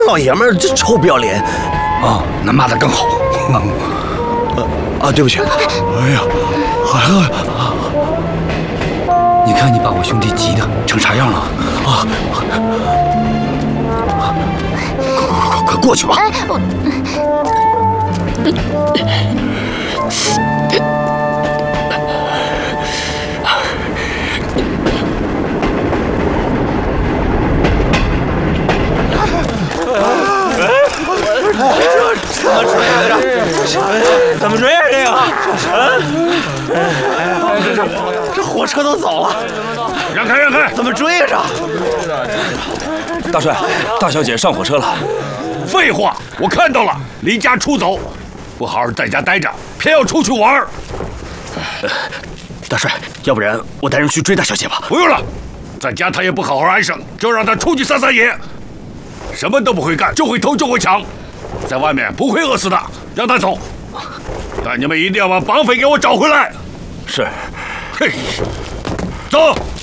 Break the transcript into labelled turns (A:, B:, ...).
A: 老爷们儿这臭不要脸！
B: 哦，那骂得更好。
A: 对不起。哎呀，
B: 你看你把我兄弟急的成啥样了？快过去吧！
A: 怎么追啊这火车都走了，
C: 让开让开！
A: 怎么追啊
D: 大帅，大小姐上火车了。
C: 废话，我看到了，离家出走，不好好在家待着，偏要出去玩。
D: 大帅，要不然我带人去追大小姐吧。
C: 不用了，在家他也不好好安生，就让他出去撒撒野，什么都不会干，就会偷就会抢，在外面不会饿死的，让他走。但你们一定要把绑匪给我找回来。
D: 是。
C: 嘿，走。